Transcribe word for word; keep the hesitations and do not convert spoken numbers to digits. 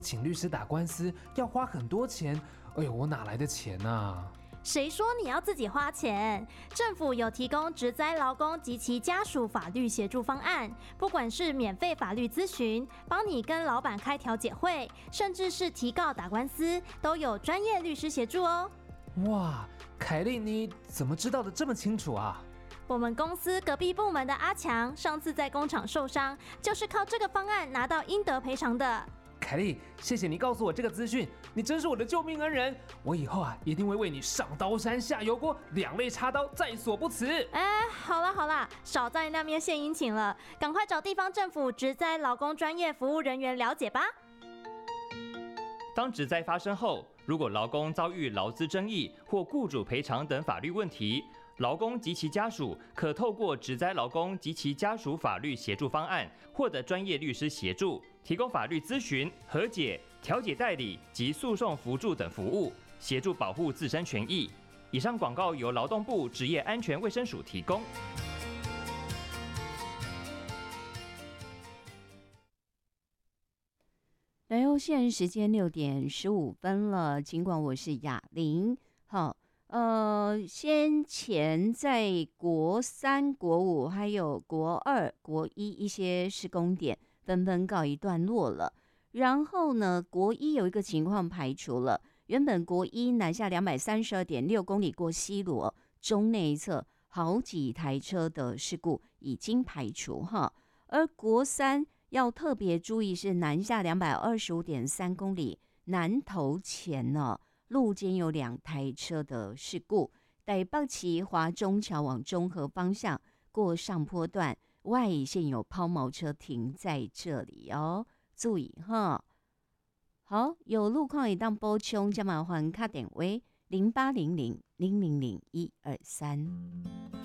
请律师打官司要花很多钱，哎呦，我哪来的钱啊？ 谁说你要自己花钱？政府有提供职灾劳工及其家属法律协助方案，不管是免费法律咨询，帮你跟老板开调解会，甚至是提告打官司，都有专业律师协助哦。 哇，凯莉，你怎么知道的这么清楚啊？ 我们公司隔壁部门的阿强，上次在工厂受伤，就是靠这个方案拿到应得赔偿的。 凯莉，谢谢你告诉我这个资讯，你真是我的救命恩人。我以后啊，一定会为你上刀山下油锅，两肋插刀，在所不辞。 哎，好啦好啦，少在那边献殷勤了，赶快找地方政府职灾劳工专业服务人员了解吧。 当职灾发生后，如果劳工遭遇劳资争议或雇主赔偿等法律问题，劳工及其家属可透过职灾劳工及其家属法律协助方案，获得专业律师协助，提供法律咨询、和解、调解代理及诉讼辅助等服务，协助保护自身权益。以上广告由劳动部职业安全卫生署提供。 来哦，现在时间六点十五分了。尽管我是雅玲，好，呃，先前在国三、国五还有国二、国一一些施工点纷纷告一段落了。然后呢，国一有一个情况排除了，原本国一南下两百三十二点六公里过西螺中内侧好几台车的事故已经排除哈，而国三要特别注意是南下两百二十五点三公里南投前呢，路肩有两台车的事故，台北市华中桥往中和方向过上坡段，外线有抛锚车停在这里哦，注意哈。好，有路况一当补充，就麻烦打电话零八零零零零零一二三。